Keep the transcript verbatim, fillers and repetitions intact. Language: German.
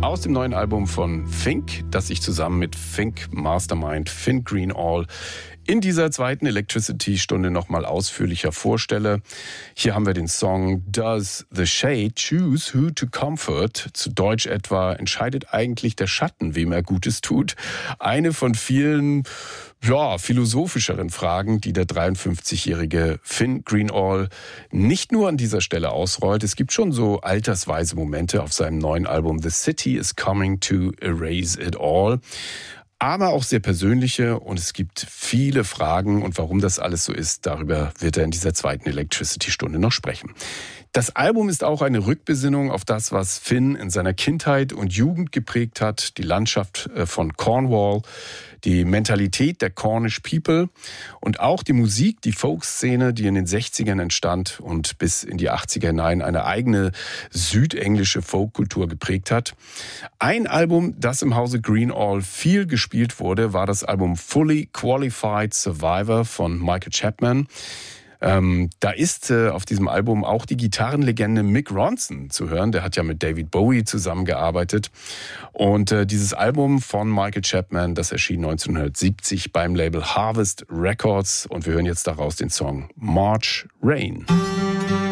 aus dem neuen Album von Fink, das ich zusammen mit Fink Mastermind Finn Greenall in dieser zweiten Electricity-Stunde nochmal ausführlicher vorstelle. Hier haben wir den Song Does the Shade Choose Who to Comfort? Zu Deutsch etwa, entscheidet eigentlich der Schatten, wem er Gutes tut? Eine von vielen, ja, philosophischeren Fragen, die der dreiundfünfzigjährige Finn Greenall nicht nur an dieser Stelle ausrollt. Es gibt schon so altersweise Momente auf seinem neuen Album The City is Coming to Erase It All. Aber auch sehr persönliche, und es gibt viele Fragen, und warum das alles so ist, darüber wird er in dieser zweiten Electricity-Stunde noch sprechen. Das Album ist auch eine Rückbesinnung auf das, was Finn in seiner Kindheit und Jugend geprägt hat, die Landschaft von Cornwall, die Mentalität der Cornish People und auch die Musik, die Folkszene, die in den sechzigern entstand und bis in die achtziger hinein eine eigene südenglische Folkkultur geprägt hat. Ein Album, das im Hause Greenall viel gespielt wurde, war das Album Fully Qualified Survivor von Michael Chapman. Ähm, da ist äh, auf diesem Album auch die Gitarrenlegende Mick Ronson zu hören. Der hat ja mit David Bowie zusammengearbeitet. Und äh, dieses Album von Michael Chapman, das erschien neunzehnhundertsiebzig beim Label Harvest Records. Und wir hören jetzt daraus den Song March Rain.